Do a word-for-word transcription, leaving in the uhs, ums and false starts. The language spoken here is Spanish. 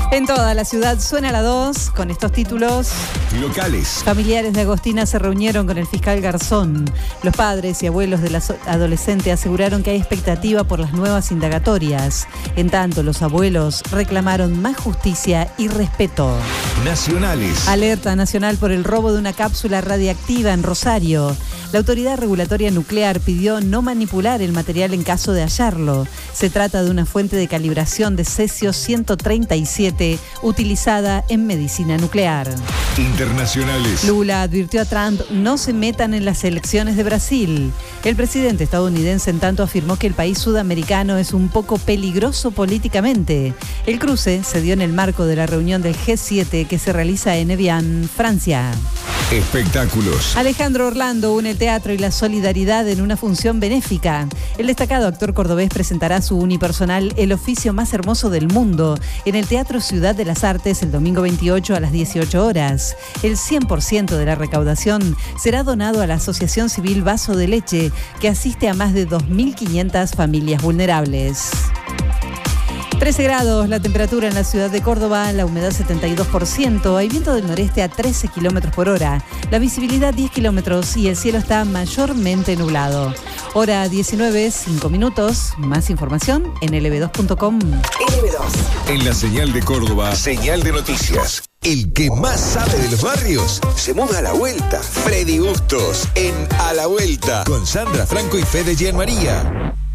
En toda la ciudad suena la dos con estos títulos. Locales. Familiares de Agostina se reunieron con el fiscal Garzón. Los padres y abuelos de la adolescente aseguraron que hay expectativa por las nuevas indagatorias. En tanto, los abuelos reclamaron más justicia y respeto. Nacionales. Alerta nacional por el robo de una cápsula radiactiva en Rosario. La Autoridad Regulatoria Nuclear pidió no manipular el material en caso de hallarlo. Se trata de una fuente de calibración de cesio ciento treinta y siete utilizada en medicina nuclear. Internacionales. Lula advirtió a Trump no se metan en las elecciones de Brasil. El presidente estadounidense en tanto afirmó que el país sudamericano es un poco peligroso políticamente. El cruce se dio en el marco de la reunión del G siete que se realiza en Evian, Francia. Espectáculos. Alejandro Orlando une el teatro y la solidaridad en una función benéfica. El destacado actor cordobés presentará su unipersonal El oficio más hermoso del mundo en el Teatro Ciudad de las Artes el domingo veintiocho a las dieciocho horas. El cien por ciento de la recaudación será donado a la Asociación Civil Vaso de Leche, que asiste a más de dos mil quinientas familias vulnerables. trece grados la temperatura en la ciudad de Córdoba, la humedad setenta y dos por ciento, hay viento del noreste a trece kilómetros por hora, la visibilidad diez kilómetros y el cielo está mayormente nublado. Hora diecinueve, cinco minutos, más información en L B dos punto com. L B dos. En la señal de Córdoba, señal de noticias. El que más sabe de los barrios se muda a la vuelta. Freddy Bustos en A la Vuelta con Sandra Franco y Fede Gianmaría.